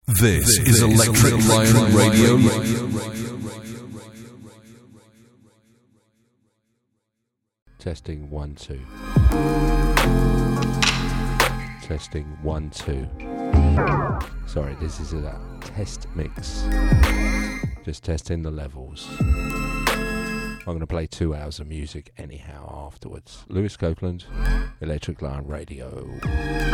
This is Electric Lion Radio. Testing 1 2. Testing 1 2. Sorry, this is a test mix. Just testing the levels. I'm going to play 2 hours of music anyhow afterwards. Lewis Copeland, Electric Lion Radio.